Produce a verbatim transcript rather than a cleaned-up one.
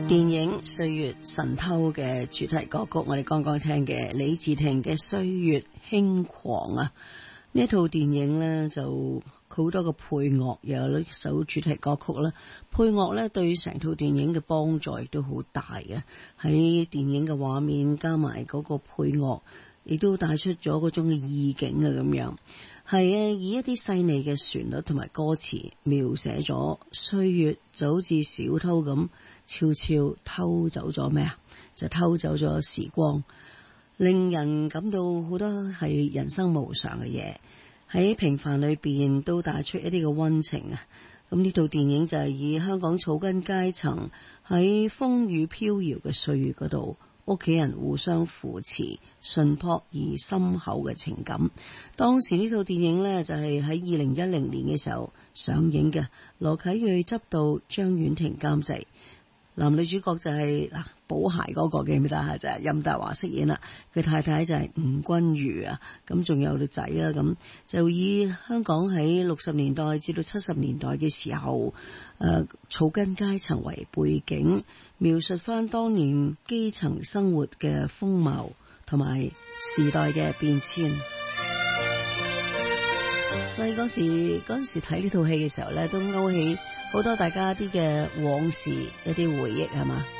電影《歲月神偷》嘅主題歌曲，我哋剛剛聽嘅李治廷嘅《歲月輕狂》啊，呢套電影呢，就好多個配樂，又有一首主題歌曲啦。配樂呢，對成套電影嘅幫助亦都好大嘅，喺電影嘅畫面加埋嗰個配樂，亦都帶出咗嗰種嘅意境啊，咁樣係啊，以一啲細膩嘅旋律同埋歌詞描寫咗歲月就好似小偷咁，悄悄偷走咗咩啊？就偷走咗時光，令人感到好多係人生無常嘅嘢，喺平凡裏邊都帶出一啲嘅溫情啊！咁呢套電影就係以香港草根階層喺風雨飄搖嘅歲月嗰度，屋企人互相扶持，淳樸而深厚嘅情感。當時呢套電影呢，就係喺二零一零年嘅時候上映嘅，羅啟銳執導，張婉婷監製。男女主角就係嗱寶鞋嗰個記唔記得啊？就係任達華飾演啦，佢太太就係吳君如啊，咁仲有個仔啦，咁就以香港喺六十年代至到七十年代嘅時候，誒、呃、草根階層為背景，描述翻當年基層生活嘅風貌同埋時代嘅變遷。所以嗰時嗰時睇呢套戲嘅時候咧，都勾起好多大家啲嘅往事一啲回憶，係嘛？